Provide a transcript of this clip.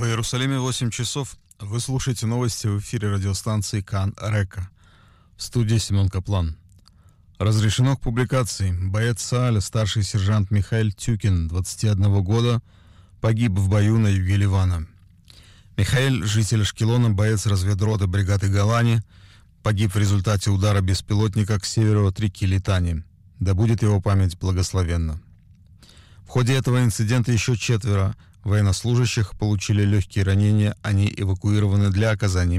В Иерусалиме 8 часов. Вы слушаете новости в эфире радиостанции Кан Река. В студии Семен Каплан. Разрешено к публикации. Боец Цааля, старший сержант Михаил Тюкин, 21 года, погиб в бою на юге Ливана. Михаил, житель Ашкелона, боец разведроты бригады Голани, погиб в результате удара беспилотника к северу от реки Литани. Да будет его память благословенна. В ходе этого инцидента еще 4 военнослужащих получили легкие ранения, они эвакуированы для оказания